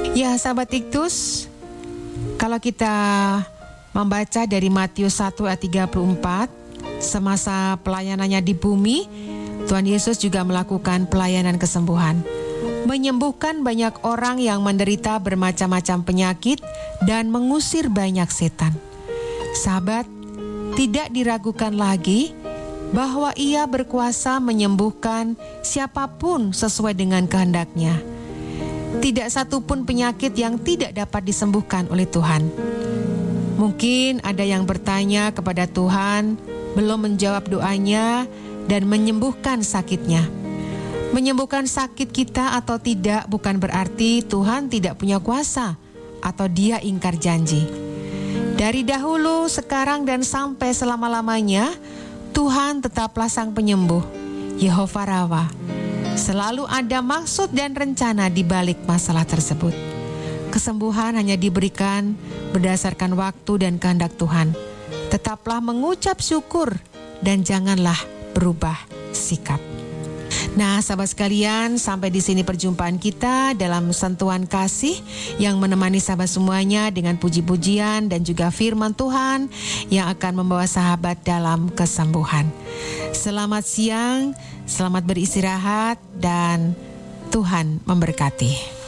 Ya, sahabat Iktus, kalau kita membaca dari Matius 1 ayat 34, semasa pelayanannya di bumi, Tuhan Yesus juga melakukan pelayanan kesembuhan, menyembuhkan banyak orang yang menderita bermacam-macam penyakit dan mengusir banyak setan. Sahabat, tidak diragukan lagi bahwa Ia berkuasa menyembuhkan siapapun sesuai dengan kehendaknya. Tidak satu pun penyakit yang tidak dapat disembuhkan oleh Tuhan. Mungkin ada yang bertanya kepada Tuhan, belum menjawab doanya dan menyembuhkan sakitnya. Menyembuhkan sakit kita atau tidak bukan berarti Tuhan tidak punya kuasa atau Dia ingkar janji. Dari dahulu, sekarang dan sampai selama-lamanya, Tuhan tetaplah Sang Penyembuh, Yehova Rawa. Selalu ada maksud dan rencana di balik masalah tersebut. Kesembuhan hanya diberikan berdasarkan waktu dan kehendak Tuhan. Tetaplah mengucap syukur dan janganlah berubah sikap. Nah, sahabat sekalian, sampai di sini perjumpaan kita dalam sentuhan kasih yang menemani sahabat semuanya dengan puji-pujian dan juga firman Tuhan yang akan membawa sahabat dalam kesembuhan. Selamat siang, selamat beristirahat dan Tuhan memberkati.